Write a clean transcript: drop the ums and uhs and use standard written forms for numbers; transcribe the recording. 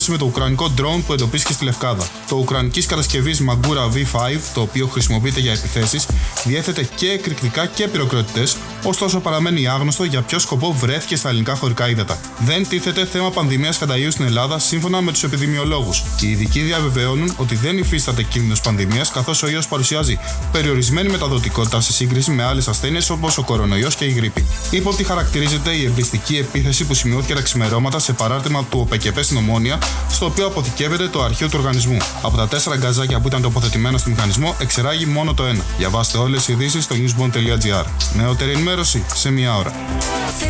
με το ουκρανικό drone που εντοπίστηκε στη Λευκάδα. Το ουκρανικής κατασκευής Magura V5, το οποίο χρησιμοποιείται για επιθέσεις, διέθετε και εκρηκτικά και πυροκροτητές, ωστόσο παραμένει άγνωστο για ποιο σκοπό βρέθηκε στα ελληνικά χωρικά ύδατα. Δεν τίθεται θέμα πανδημίας κατά ιού στην Ελλάδα, σύμφωνα με τους επιδημιολόγους. Οι ειδικοί διαβεβαιώνουν ότι δεν υφίσταται κίνδυνος πανδημίας, καθώς ο ιός παρουσιάζει περιορισμένη μεταδοτικότητα σε σύγκριση με άλλες ασθένειες όπως ο κορονοϊός και η γρίπη. Ύποπτη χαρακτηρίζεται η εμπριστική επίθεση που σημειώθηκε τα ξημερώματα σε παράρτημα του ΟΠΕΚΕΠΕ στην Ομόνια, στο οποίο αποθηκεύεται το αρχείο του οργανισμού. Από τα 4 γκαζάκια που ήταν τοποθετημένα στο μηχανισμό, εξεράγει μόνο το ένα. Διαβάστε όλες τις ειδήσεις στο newsbond.gr. Νεότερη ενημέρωση σε μία ώρα.